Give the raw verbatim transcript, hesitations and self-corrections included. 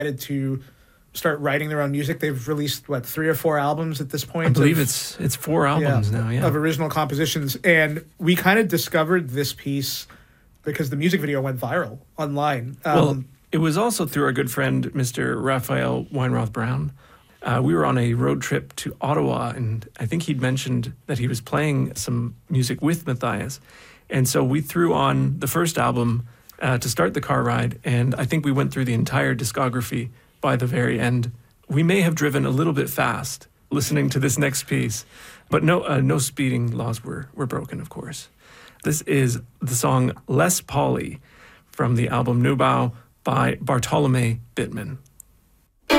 to start writing their own music. They've released, what, three or four albums at this point? I believe of, it's it's four albums yeah, now, yeah. Of original compositions. And we kind of discovered this piece because the music video went viral online. Um, well, it was also through our good friend, Mister Raphael Weinroth Brown. Uh, we were on a road trip to Ottawa, and I think he'd mentioned that he was playing some music with Matthias. And so we threw on the first album uh, to start the car ride, and I think we went through the entire discography by the very end. We may have driven a little bit fast listening to this next piece, but no uh, no speeding laws were, were broken, of course. This is the song Les Pauli from the album Neubau by Bartolome Bittman.